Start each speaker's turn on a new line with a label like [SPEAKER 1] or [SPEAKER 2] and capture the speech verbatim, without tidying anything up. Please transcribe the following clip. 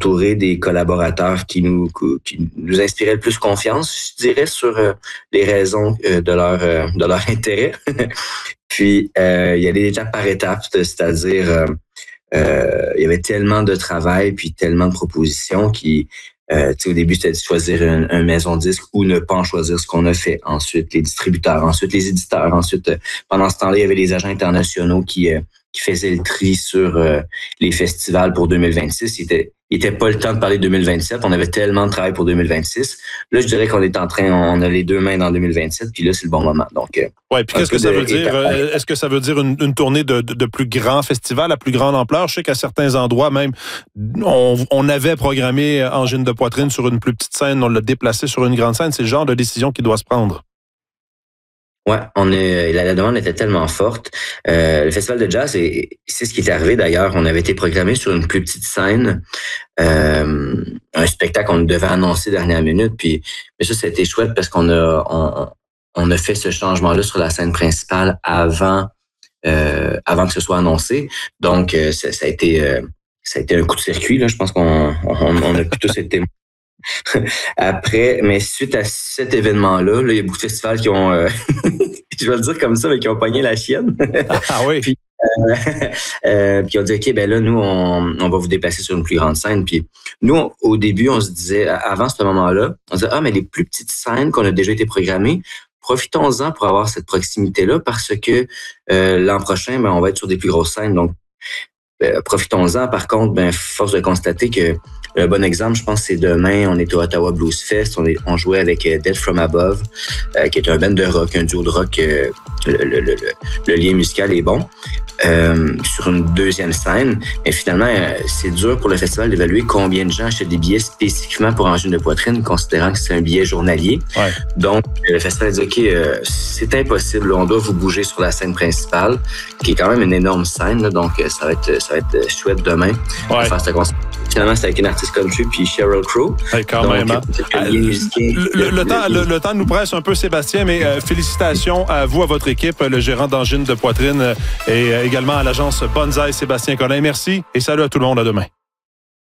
[SPEAKER 1] entouré des collaborateurs qui nous qui nous inspiraient le plus confiance, je dirais, sur euh, les raisons euh, de leur euh, de leur intérêt. Puis euh, il y allait déjà par étapes, c'est-à-dire euh, euh, il y avait tellement de travail puis tellement de propositions qui Euh, au début, c'était de choisir une, une maison disque ou ne pas en choisir, ce qu'on a fait. Ensuite, les distributeurs, ensuite les éditeurs. Ensuite, euh, pendant ce temps-là, il y avait les agents internationaux qui, euh, qui faisaient le tri sur euh, les festivals pour deux mille vingt-six. Il était, il était pas le temps de parler de deux mille vingt-sept. On avait tellement de travail pour deux mille vingt-six. Là, je dirais qu'on est en train, on a les deux mains dans deux mille vingt-sept, puis là, c'est le bon moment. Donc, euh,
[SPEAKER 2] ouais, puis qu'est-ce que ça veut dire? Est-ce que ça veut dire une, une tournée de, de, de plus grands festivals à plus grande ampleur? Je sais qu'à certains endroits, même, on, on avait programmé Angine de poitrine sur une plus petite scène, on l'a déplacé sur une grande scène. C'est le genre de décision qui doit se prendre.
[SPEAKER 1] Ouais, on est, la, la demande était tellement forte. Euh, le festival de jazz, et c'est ce qui est arrivé d'ailleurs. On avait été programmé sur une plus petite scène, euh, un spectacle qu'on devait annoncer dernière minute. Puis, mais ça, c'était chouette parce qu'on a, on, on a fait ce changement-là sur la scène principale avant, euh, avant que ce soit annoncé. Donc, euh, ça, ça a été, euh, ça a été un coup de circuit. Là, je pense qu'on, on, on a tous été après, mais suite à cet événement-là, là, il y a beaucoup de festivals qui ont, euh, je vais le dire comme ça, mais qui ont pogné la chienne.
[SPEAKER 2] Ah oui.
[SPEAKER 1] Puis, euh, euh, puis on dit, OK, ben là, nous, on, on va vous déplacer sur une plus grande scène. Puis nous, on, au début, on se disait, avant ce moment-là, on se disait, ah, mais les plus petites scènes qu'on a déjà été programmées, profitons-en pour avoir cette proximité-là parce que euh, l'an prochain, ben, on va être sur des plus grosses scènes. Donc, euh, profitons-en. Par contre, ben, force de constater que un bon exemple, je pense, c'est demain, on est au Ottawa Blues Fest. On, est, on jouait avec euh, Dead From Above, euh, qui est un band de rock, un duo de rock. Euh, le, le, le, le lien musical est bon. Euh, sur une deuxième scène. Mais finalement, euh, c'est dur pour le festival d'évaluer combien de gens achètent des billets spécifiquement pour Angine de poitrine, considérant que c'est un billet journalier. Ouais. Donc, le festival a dit, OK, euh, c'est impossible. On doit vous bouger sur la scène principale, qui est quand même une énorme scène. Là, donc, ça va être, ça va être chouette demain. Ouais. Faire ce concert. Finalement, c'est avec une artiste country puis Sheryl Crow.
[SPEAKER 2] Ouais, quand donc, même. Hein? Le, le, le, le, temps, le, le temps nous presse un peu, Sébastien, mais euh, félicitations à vous, à votre équipe, le gérant d'Angine de poitrine euh, et euh, également à l'agence Bonsaï, Sébastien Collin. Merci et salut à tout le monde. À demain.